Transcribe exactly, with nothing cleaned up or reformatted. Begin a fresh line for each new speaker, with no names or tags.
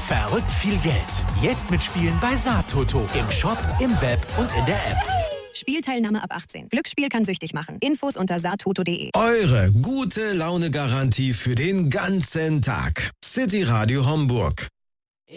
Verrückt viel Geld. Jetzt mitspielen bei Saattoto. Im Shop, im Web und in der App.
Spielteilnahme ab achtzehn. Glücksspiel kann süchtig machen. Infos unter saattoto punkt de.
Eure gute Laune-Garantie für den ganzen Tag. City Radio Homburg.